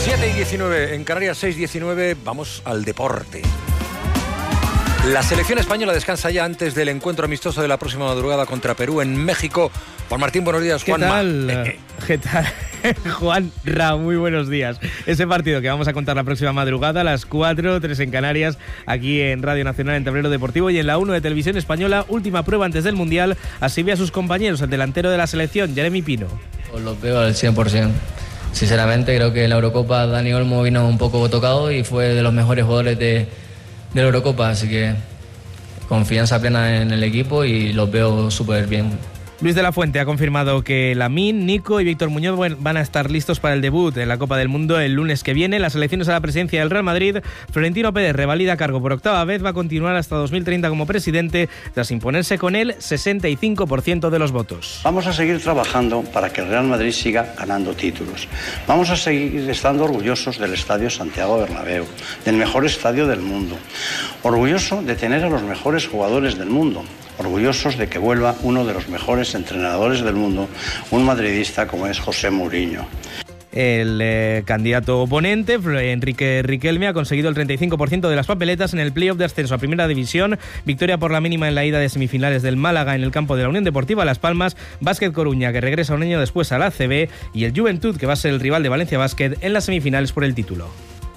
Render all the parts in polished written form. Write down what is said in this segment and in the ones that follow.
7:19 en Canarias, 6:19, vamos al deporte. La selección española descansa ya antes del encuentro amistoso de la próxima madrugada contra Perú en México. Juan Martín, buenos días. ¿Qué tal? ¿Qué tal? Juan Ra, muy buenos días. Ese partido que vamos a contar la próxima madrugada a las 4:03 en Canarias, aquí en Radio Nacional, en Tablero Deportivo y en la 1 de Televisión Española. Última prueba antes del Mundial. Así ve a sus compañeros, el delantero de la selección, Jeremy Pino. Os lo veo al 100%. Sinceramente, creo que en la Eurocopa Dani Olmo vino un poco tocado y fue de los mejores jugadores de la Eurocopa, así que confianza plena en el equipo y los veo súper bien. Luis de la Fuente ha confirmado que Lamine, Nico y Víctor Muñoz van a estar listos para el debut en la Copa del Mundo el lunes que viene. Las elecciones a la presidencia del Real Madrid, Florentino Pérez revalida cargo por octava vez, va a continuar hasta 2030 como presidente tras imponerse con el 65% de los votos. Vamos a seguir trabajando para que el Real Madrid siga ganando títulos. Vamos a seguir estando orgullosos del Estadio Santiago Bernabéu, del mejor estadio del mundo. Orgulloso de tener a los mejores jugadores del mundo. Orgullosos de que vuelva uno de los mejores entrenadores del mundo, un madridista como es José Mourinho. El candidato oponente, Enrique Riquelme, ha conseguido el 35% de las papeletas en el playoff de ascenso a Primera División. Victoria por la mínima en la ida de semifinales del Málaga en el campo de la Unión Deportiva Las Palmas. Básquet Coruña, que regresa un año después a la ACB. Y el Juventud, que va a ser el rival de Valencia Básquet en las semifinales por el título.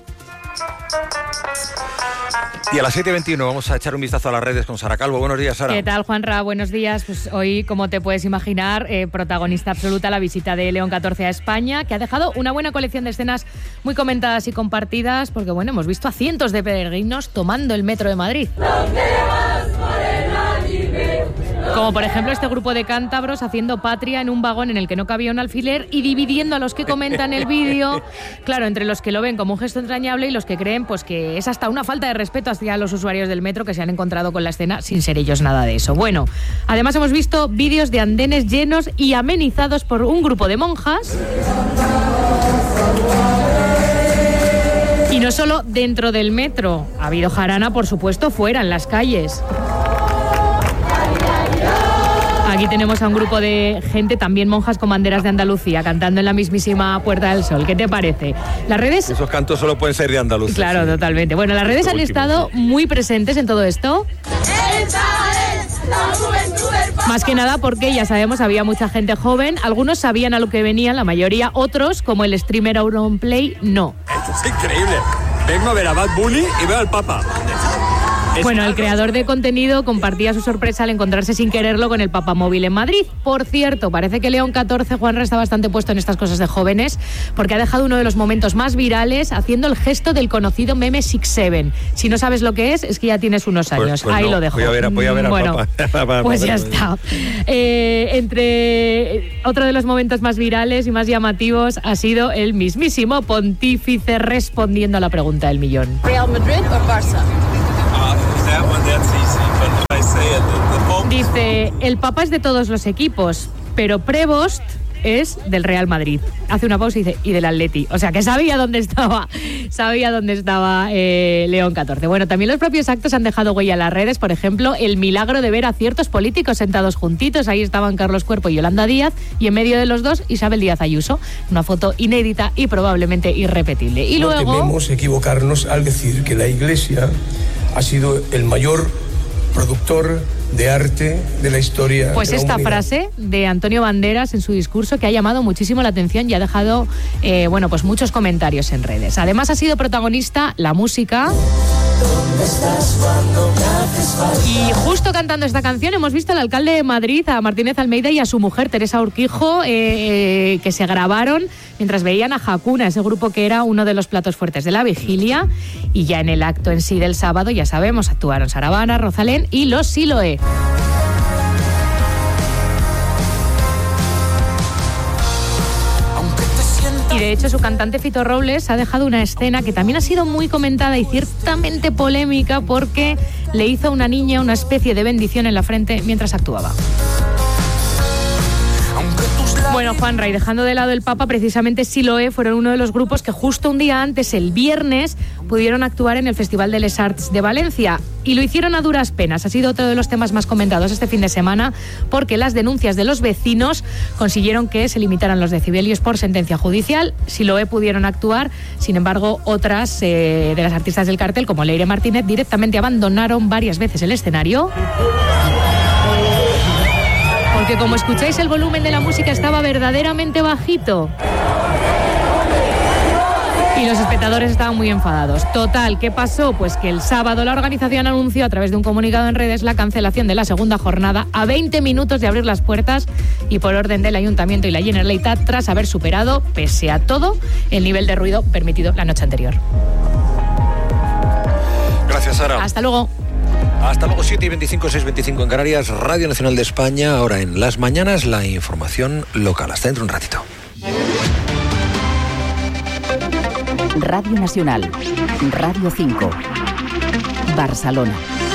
Y a las 7:21 vamos a echar un vistazo a las redes con Sara Calvo. Buenos días, Sara. ¿Qué tal, Juanra? Buenos días. Pues hoy, como te puedes imaginar, protagonista absoluta la visita de León XIV a España, que ha dejado una buena colección de escenas muy comentadas y compartidas, porque bueno, hemos visto a cientos de peregrinos tomando el metro de Madrid. Como por ejemplo este grupo de cántabros haciendo patria en un vagón en el que no cabía un alfiler y dividiendo a los que comentan el vídeo, claro, entre los que lo ven como un gesto entrañable y los que creen pues que es hasta una falta de respeto hacia los usuarios del metro que se han encontrado con la escena sin ser ellos nada de eso. Bueno, además hemos visto vídeos de andenes llenos y amenizados por un grupo de monjas. Y no solo dentro del metro, ha habido jarana, por supuesto, fuera, en las calles. Aquí tenemos a un grupo de gente, también monjas con banderas de Andalucía, cantando en la mismísima Puerta del Sol. ¿Qué te parece? Las redes... Esos cantos solo pueden ser de Andalucía. Claro, sí. Totalmente. Bueno, las redes han estado muy presentes en todo esto. Más que nada porque, ya sabemos, había mucha gente joven. Algunos sabían a lo que venían, la mayoría. Otros, como el streamer Auronplay, no. Esto es increíble. Vengo a ver a Bad Bunny y veo al Papa. Bueno, el creador de contenido compartía su sorpresa al encontrarse sin quererlo con el papamóvil en Madrid. Por cierto, parece que León XIV, Juanra, está bastante puesto en estas cosas de jóvenes, porque ha dejado uno de los momentos más virales haciendo el gesto del conocido meme 6-7. Si no sabes lo que es que ya tienes unos años. Pues ahí no, lo dejo. Voy a ver al Papa. Pues ya está. Otro de los momentos más virales y más llamativos ha sido el mismísimo pontífice respondiendo a la pregunta del millón. ¿Real Madrid o Barça? Dice, el Papa es de todos los equipos, pero Prevost es del Real Madrid. Hace una pausa y dice, y del Atleti. O sea, que sabía dónde estaba León XIV. Bueno, también los propios actos han dejado huella en las redes. Por ejemplo, el milagro de ver a ciertos políticos sentados juntitos. Ahí estaban Carlos Cuerpo y Yolanda Díaz, y en medio de los dos, Isabel Díaz Ayuso. Una foto inédita y probablemente irrepetible. Y no luego... tememos equivocarnos al decir que la Iglesia ha sido el mayor productor de arte de la historia. Pues esta frase de Antonio Banderas en su discurso, que ha llamado muchísimo la atención y ha dejado pues muchos comentarios en redes. Además ha sido protagonista la música. Y justo cantando esta canción hemos visto al alcalde de Madrid, a Martínez Almeida, y a su mujer Teresa Urquijo, que se grabaron mientras veían a Hakuna, ese grupo que era uno de los platos fuertes de la vigilia. Y ya en el acto en sí del sábado, ya sabemos, actuaron Sara Habana, Rosalén y los Siloé. Y de hecho su cantante Fito Robles ha dejado una escena que también ha sido muy comentada y ciertamente polémica, porque le hizo a una niña una especie de bendición en la frente mientras actuaba. Bueno, Juanra, y dejando de lado el Papa, precisamente Siloé fueron uno de los grupos que justo un día antes, el viernes, pudieron actuar en el Festival de Les Arts de Valencia. Y lo hicieron a duras penas. Ha sido otro de los temas más comentados este fin de semana, porque las denuncias de los vecinos consiguieron que se limitaran los decibelios por sentencia judicial. Siloé pudieron actuar, sin embargo, otras de las artistas del cartel, como Leire Martínez, directamente abandonaron varias veces el escenario. Porque como escucháis, el volumen de la música estaba verdaderamente bajito. Y los espectadores estaban muy enfadados. Total, ¿qué pasó? Pues que el sábado la organización anunció a través de un comunicado en redes la cancelación de la segunda jornada a 20 minutos de abrir las puertas y por orden del Ayuntamiento y la Generalitat, tras haber superado, pese a todo, el nivel de ruido permitido la noche anterior. Gracias, Sara. Hasta luego. Hasta luego, 7:25, 6:25 en Canarias, Radio Nacional de España. Ahora en las mañanas, la información local. Hasta dentro un ratito. Radio Nacional, Radio 5, Barcelona.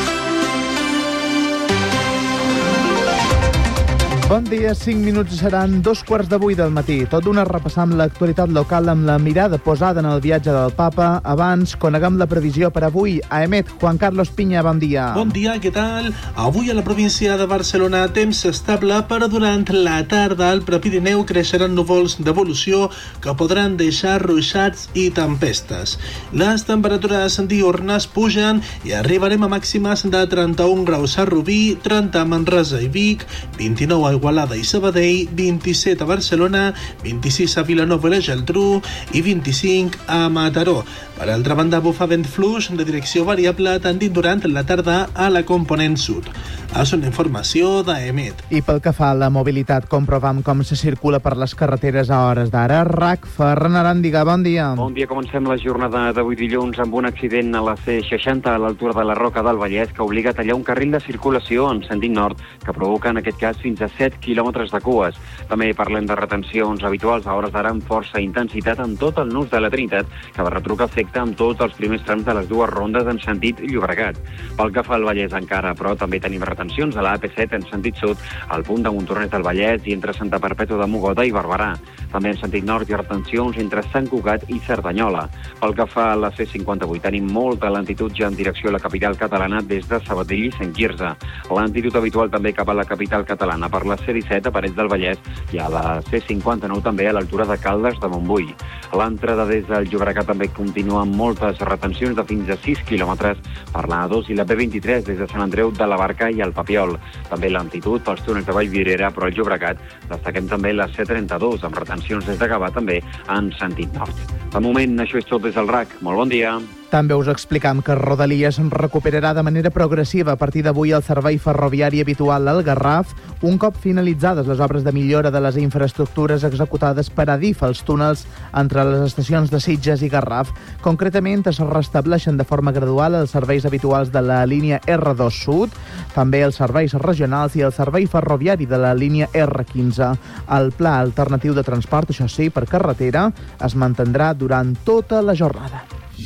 Bon dia, 5 minuts seran 2:15 del matí. Tot d'una repassam l'actualitat local amb la mirada posada en el viatge del Papa. Abans, coneguem la previsió per avui. A EMET, Juan Carlos Piña, bon dia. Bon dia, què tal? Avui a la província de Barcelona, temps estable, però durant la tarda al Prepirineu creixeran núvols d'evolució que podran deixar ruixats i tempestes. Les temperatures diurnes pugen i arribarem a màximes de 31 graus a Rubí, 30 a Manresa i Vic, 29 a Igualada i Sabadell, 27 a Barcelona, 26 a Vilanova i la Geltrú i 25 a Mataró. Per altra banda, bufa vent fluix de direcció variable tendint durant la tarda a la component sud. És una informació d'EMET. I pel que fa a la mobilitat, comprovam com se circula per les carreteres a hores d'ara. RAC, Ferran Aràndiga, bon dia. Bon dia, comencem la jornada d'avui dilluns amb un accident a la C60 a l'altura de la Roca del Vallès que obliga a tallar un carril de circulació en sentit nord que provoca en aquest cas fins a 7 quilòmetres de cues. També parlem de retencions habituals a hores d'ara amb força intensitat en tot el nus de la Trinitat, que va retrucar efecte amb tots els primers trams de les dues rondes en sentit Llobregat. Pel que fa al Vallès encara, però també tenim retencions a la AP7 en sentit sud, al punt de Montornès del Vallès i entre Santa Perpètua de Mogoda i Barberà. També en sentit nord hi ha retencions entre Sant Cugat i Cerdanyola. Pel que fa a la C58, tenim molta lentitud ja en direcció a la capital catalana des de Sabadell i Sant Quirze. Lentitud habitual també cap a la capital catalana per la C17 a Parets del Vallès i a la C59 també a l'altura de Caldes de Montbui. L'entrada des del Llobregat també continua amb moltes retencions de fins a 6 quilòmetres per la A2 i la B23 des de Sant Andreu de la Barca i el Papiol. També lentitud pels túnels de Vallvidrera, però al Llobregat destaquem també la C32 amb retencions des de Gavà també en sentit nord. De moment, això és tot des del RAC. Molt bon dia. També us explicam que Rodalies recuperarà de manera progressiva a partir d'avui el servei ferroviari habitual al Garraf, un cop finalitzades les obres de millora de les infraestructures executades per Adif als túnels entre les estacions de Sitges i Garraf. Concretament, es restableixen de forma gradual els serveis habituals de la línia R2 Sud, també els serveis regionals i el servei ferroviari de la línia R15. El pla alternatiu de transport, això sí, per carretera, es mantindrà durant tota la jornada.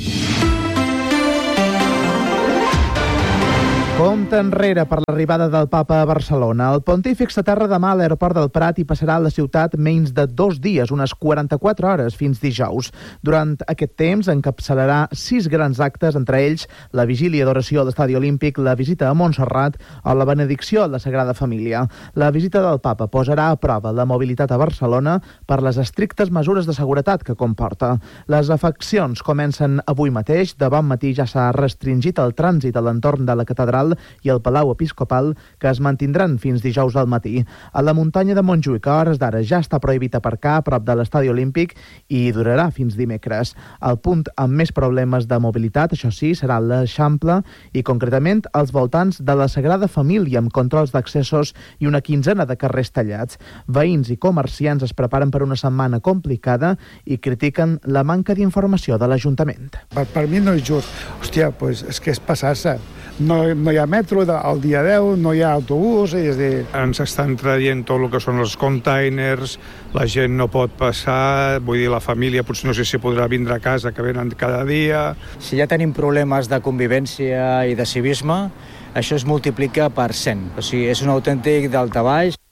Compte enrere per l'arribada del Papa a Barcelona. El pontífic s'aterra demà a l'aeroport del Prat i passarà a la ciutat menys de 2 dies, unes 44 hores fins dijous. Durant aquest temps encapçalarà 6 grans actes, entre ells la vigília d'oració a l'Estadi Olímpic, la visita a Montserrat o la benedicció a la Sagrada Família. La visita del Papa posarà a prova la mobilitat a Barcelona per les estrictes mesures de seguretat que comporta. Les afeccions comencen avui mateix. De bon matí ja s'ha restringit el trànsit a l'entorn de la catedral i el Palau Episcopal, que es mantindran fins dijous al matí. A la muntanya de Montjuïc, a hores d'ara, ja està prohibit aparcar a prop de l'Estadi Olímpic i durarà fins dimecres. El punt amb més problemes de mobilitat, això sí, serà l'Eixample i concretament als voltants de la Sagrada Família, amb controls d'accessos i una quinzena de carrers tallats. Veïns i comerciants es preparen per una setmana complicada i critiquen la manca d'informació de l'Ajuntament. Per mi no és just. Hòstia, pues és que és passar-se. No hi ha metro al dia 10, no hi ha autobús, és dir... Ens estan traient tot el que són els containers, la gent no pot passar, vull dir, la família potser no sé si podrà vindre a casa, que venen cada dia... Si ja tenim problemes de convivència i de civisme, això es multiplica per 100. O sigui, és un autèntic daltabaix.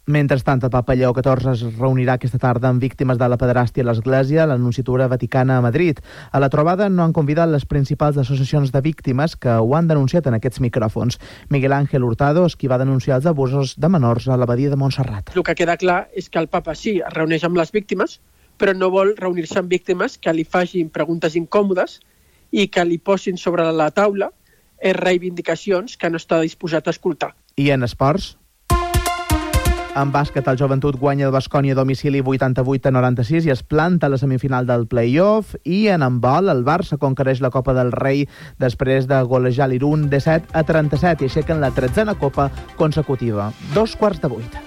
Mentrestant, el papa Lleó XIV es reunirà aquesta tarda amb víctimes de la pederàstia a l'Església a la Nunciatura Vaticana a Madrid. A la trobada no han convidat les principals associacions de víctimes que ho han denunciat en aquests micròfons. Miguel Ángel Hurtado és qui va denunciar els abusos de menors a l'abadia de Montserrat. El que queda clar és que el papa sí es reuneix amb les víctimes, però no vol reunir-se amb víctimes que li facin preguntes incòmodes i que li posin sobre la taula reivindicacions que no està disposat a escoltar. I en esports? En bàsquet, el Joventut guanya el Baskonia a domicili 88-96 i es planta a la semifinal del play-off. I en handbol, el Barça conquereix la Copa del Rei després de golejar l'Irun 17-37 i aixequen la 13a Copa consecutiva. 7:45.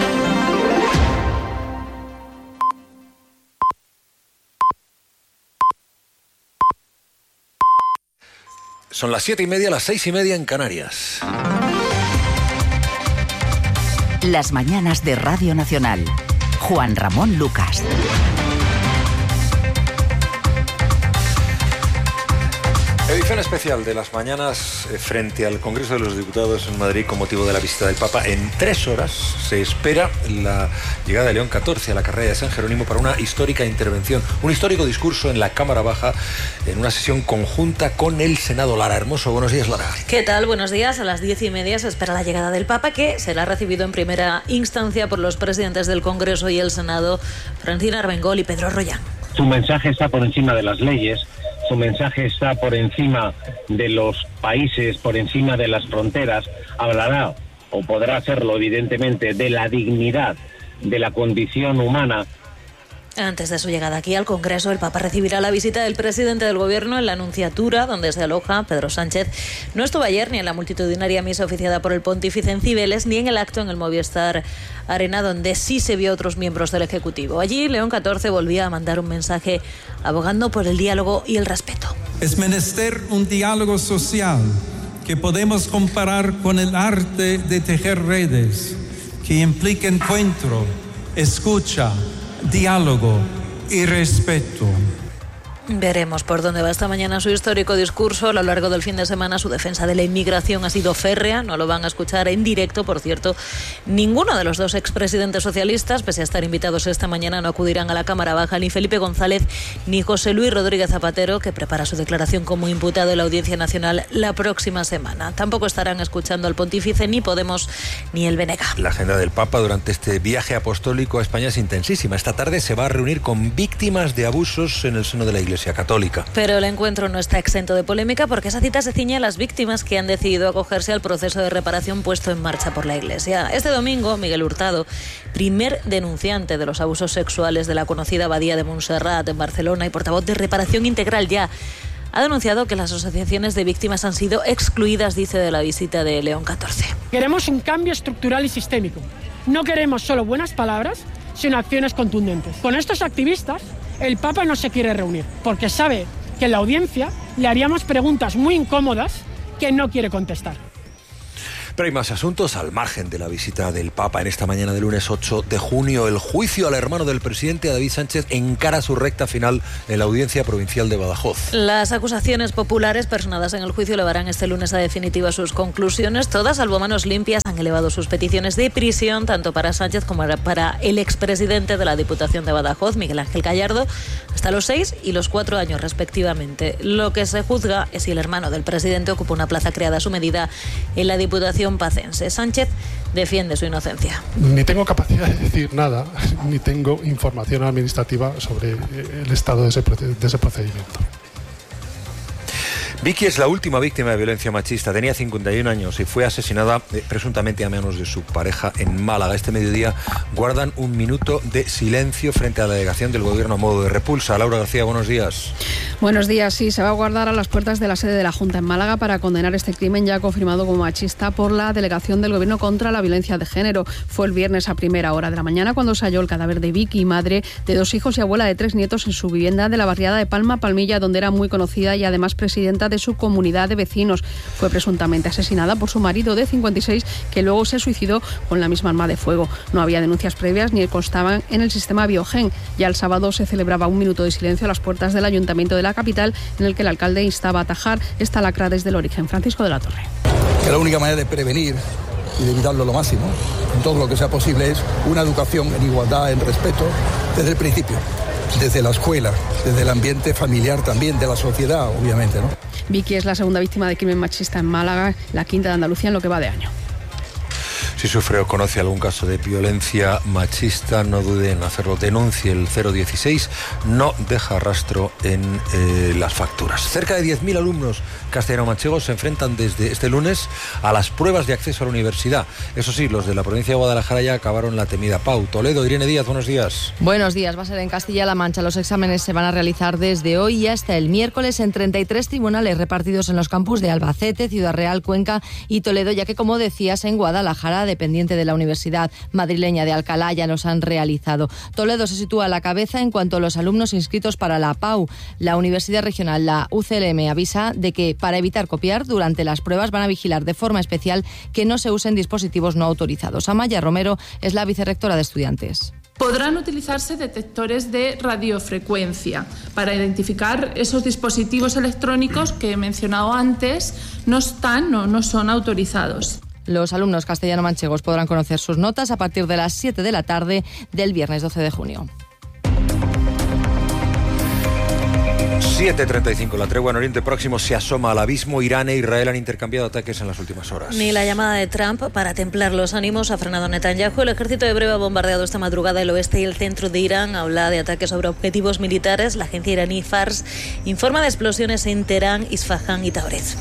Son las 7:30, las 6:30 en Canarias. Las mañanas de Radio Nacional. Juan Ramón Lucas. Edición especial de las mañanas frente al Congreso de los Diputados en Madrid con motivo de la visita del Papa. En 3 horas se espera la llegada de León XIV a la carrera de San Jerónimo para una histórica intervención, un histórico discurso en la Cámara Baja en una sesión conjunta con el Senado. Lara Hermoso, buenos días, Lara. ¿Qué tal? Buenos días. A las 10:30 se espera la llegada del Papa, que será recibido en primera instancia por los presidentes del Congreso y el Senado, Francina Armengol y Pedro Rollán. Su mensaje está por encima de las leyes. Su mensaje está por encima de los países, por encima de las fronteras. Hablará, o podrá hacerlo evidentemente, de la dignidad de la condición humana. Antes de su llegada aquí al Congreso, el Papa recibirá la visita del presidente del Gobierno en la Nunciatura, donde se aloja Pedro Sánchez. No estuvo ayer ni en la multitudinaria misa oficiada por el pontífice en Cibeles, ni en el acto en el Movistar Arena, donde sí se vio a otros miembros del Ejecutivo. Allí, León XIV volvía a mandar un mensaje abogando por el diálogo y el respeto. Es menester un diálogo social que podemos comparar con el arte de tejer redes, que implica encuentro, escucha, diálogo y respeto. Veremos por dónde va esta mañana su histórico discurso. A lo largo del fin de semana su defensa de la inmigración ha sido férrea. No lo van a escuchar en directo, por cierto. Ninguno de los dos expresidentes socialistas, pese a estar invitados esta mañana, no acudirán a la Cámara Baja, ni Felipe González ni José Luis Rodríguez Zapatero, que prepara su declaración como imputado en la Audiencia Nacional la próxima semana. Tampoco estarán escuchando al pontífice ni Podemos ni el BNG. La agenda del Papa durante este viaje apostólico a España es intensísima. Esta tarde se va a reunir con víctimas de abusos en el seno de la Iglesia Católica. Pero el encuentro no está exento de polémica, porque esa cita se ciñe a las víctimas que han decidido acogerse al proceso de reparación puesto en marcha por la Iglesia. Este domingo, Miguel Hurtado, primer denunciante de los abusos sexuales de la conocida abadía de Montserrat en Barcelona y portavoz de Reparación Integral Ya, ha denunciado que las asociaciones de víctimas han sido excluidas, dice, de la visita de León XIV. Queremos un cambio estructural y sistémico. No queremos solo buenas palabras, sino acciones contundentes. Con estos activistas, el Papa no se quiere reunir, porque sabe que en la audiencia le haríamos preguntas muy incómodas que no quiere contestar. Pero hay más asuntos al margen de la visita del Papa. En esta mañana del lunes 8 de junio, el juicio al hermano del presidente, David Sánchez, encara su recta final en la Audiencia Provincial de Badajoz. Las acusaciones populares personadas en el juicio elevarán este lunes a definitiva sus conclusiones. Todas, salvo manos limpias, han elevado sus peticiones de prisión, tanto para Sánchez como para el expresidente de la Diputación de Badajoz, Miguel Ángel Gallardo, hasta los 6 y los 4 años respectivamente. Lo que se juzga es si el hermano del presidente ocupa una plaza creada a su medida en la Diputación pacense. Sánchez defiende su inocencia. Ni tengo capacidad de decir nada, ni tengo información administrativa sobre el estado de ese procedimiento. Vicky es la última víctima de violencia machista. Tenía 51 años y fue asesinada presuntamente a manos de su pareja en Málaga. Este mediodía guardan un minuto de silencio frente a la delegación del Gobierno a modo de repulsa. Laura García, buenos días. Buenos días. Sí, se va a guardar a las puertas de la sede de la Junta en Málaga para condenar este crimen ya confirmado como machista por la delegación del Gobierno contra la violencia de género. Fue el viernes a primera hora de la mañana cuando se halló el cadáver de Vicky, madre de 2 hijos y abuela de 3 nietos, en su vivienda de la barriada de Palma Palmilla, donde era muy conocida y además presidenta de su comunidad de vecinos. Fue presuntamente asesinada por su marido de 56, que luego se suicidó con la misma arma de fuego. No había denuncias previas ni constaban en el sistema Biogen. Ya el sábado se celebraba un minuto de silencio a las puertas del Ayuntamiento de la capital, en el que el alcalde instaba a atajar esta lacra desde el origen. Francisco de la Torre. Que la única manera de prevenir y de evitarlo lo máximo, en todo lo que sea posible, es una educación en igualdad, en respeto, desde el principio, desde la escuela, desde el ambiente familiar también, de la sociedad, obviamente, ¿no? Vicky es la segunda víctima de crimen machista en Málaga, la quinta de Andalucía en lo que va de año. Si sufre o conoce algún caso de violencia machista, no dude en hacerlo. Denuncie el 016, no deja rastro en las facturas. Cerca de 10.000 alumnos castellano-manchegos se enfrentan desde este lunes a las pruebas de acceso a la universidad. Eso sí, los de la provincia de Guadalajara ya acabaron la temida Pau. Toledo, Irene Díaz, buenos días. Buenos días, va a ser en Castilla-La Mancha. Los exámenes se van a realizar desde hoy y hasta el miércoles en 33 tribunales repartidos en los campus de Albacete, Ciudad Real, Cuenca y Toledo, ya que, como decías, en Guadalajara, dependiente de la Universidad Madrileña de Alcalá, ya los han realizado. Toledo se sitúa a la cabeza en cuanto a los alumnos inscritos para la PAU. La Universidad Regional, la UCLM, avisa de que para evitar copiar, durante las pruebas van a vigilar de forma especial que no se usen dispositivos no autorizados. Amaya Romero es la vicerrectora de estudiantes. Podrán utilizarse detectores de radiofrecuencia para identificar esos dispositivos electrónicos que he mencionado antes, no son autorizados. Los alumnos castellano-manchegos podrán conocer sus notas a partir de las 7 de la tarde del viernes 12 de junio. 7:35, la tregua en Oriente Próximo se asoma al abismo. Irán e Israel han intercambiado ataques en las últimas horas. Ni la llamada de Trump para templar los ánimos ha frenado Netanyahu. El ejército hebreo ha bombardeado esta madrugada el oeste y el centro de Irán. Habla de ataques sobre objetivos militares. La agencia iraní Fars informa de explosiones en Teherán, Isfahán y Tabriz.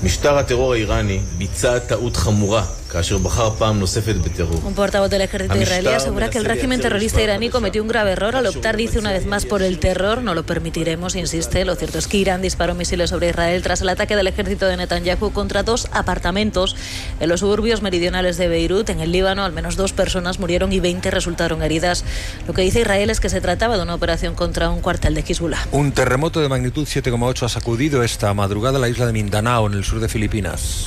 Un portavoz del ejército israelí asegura que el régimen terrorista iraní cometió un grave error al optar, dice, una vez más por el terror. No lo permitiremos, insiste. Lo cierto es que Irán disparó misiles sobre Israel tras el ataque del ejército de Netanyahu contra 2 apartamentos en los suburbios meridionales de Beirut. En el Líbano, al menos 2 personas murieron y 20 resultaron heridas. Lo que dice Israel es que se trataba de una operación contra un cuartel de Hezbollah. Un terremoto de magnitud 7,8 ha sacudido esta madrugada la isla de Mindanao, en el sur de Filipinas,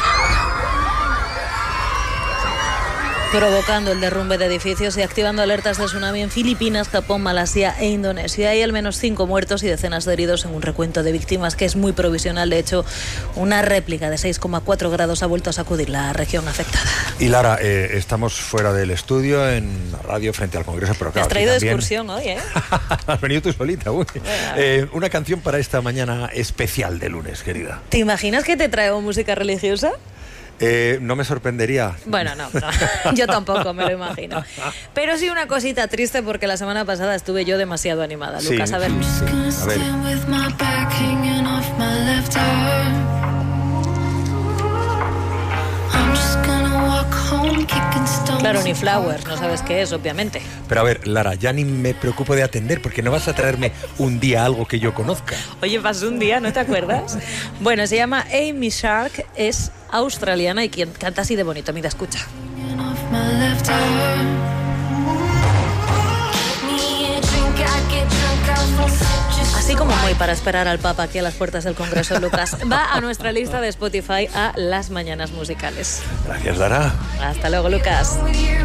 provocando el derrumbe de edificios y activando alertas de tsunami en Filipinas, Japón, Malasia e Indonesia. Hay al menos 5 muertos y decenas de heridos en un recuento de víctimas que es muy provisional. De hecho, una réplica de 6,4 grados ha vuelto a sacudir la región afectada. Y Lara, estamos fuera del estudio, en la radio, frente al Congreso, pero claro, te has traído también... excursión hoy, ¿eh? Has venido tú solita, uy. Una canción para esta mañana especial de lunes, querida. ¿Te imaginas que te traigo música religiosa? No me sorprendería. Bueno, no, yo tampoco me lo imagino. Pero sí una cosita triste, porque la semana pasada estuve yo demasiado animada. Sí, Lucas, a ver. Sí, a ver. Claro, ni Flowers, no sabes qué es, obviamente. Pero a ver, Lara, ya ni me preocupo de atender, porque no vas a traerme un día algo que yo conozca. Oye, pasó un día, ¿no te acuerdas? Bueno, se llama Amy Shark, es australiana y quien canta así de bonito. Mira, escucha. Así como muy para esperar al Papa aquí a las puertas del Congreso, Lucas, va a nuestra lista de Spotify a las mañanas musicales. Gracias, Lara. Hasta luego, Lucas.